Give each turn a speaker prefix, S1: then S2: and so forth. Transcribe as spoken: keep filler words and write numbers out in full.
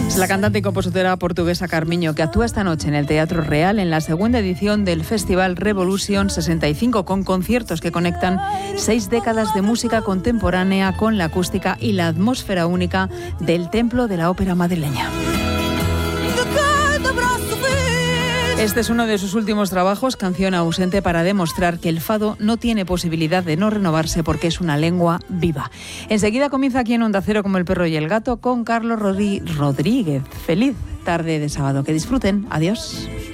S1: Es la cantante y compositora portuguesa Carmiño, que actúa esta noche en el Teatro Real en la segunda edición del Festival Revolution sesenta y cinco, con conciertos que conectan seis décadas de música contemporánea con la acústica y la atmósfera única del Templo de la Ópera madrileña. Este es uno de sus últimos trabajos, Canción ausente, para demostrar que el fado no tiene posibilidad de no renovarse porque es una lengua viva. Enseguida comienza aquí en Onda Cero como el perro y el gato con Carlos Rodríguez. Feliz tarde de sábado. Que disfruten. Adiós.